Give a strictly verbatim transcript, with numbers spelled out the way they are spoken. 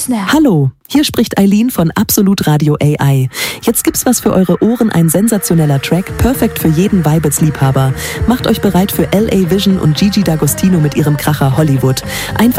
Snap. Hallo, hier spricht Eileen von Absolut Radio A I. Jetzt gibt's was für eure Ohren, ein sensationeller Track, perfekt für jeden Weibels-Liebhaber. Macht euch bereit für L A Vision und Gigi D'Agostino mit ihrem Kracher Hollywood. Einfach